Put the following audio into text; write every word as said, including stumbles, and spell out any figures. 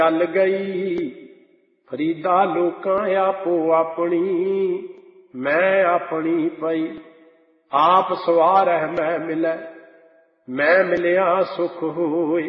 चल गई फरीदा लोकां आपो अपनी, मैं अपनी पई। आप सवार है मैं मिले, मैं मिलिया सुख होए।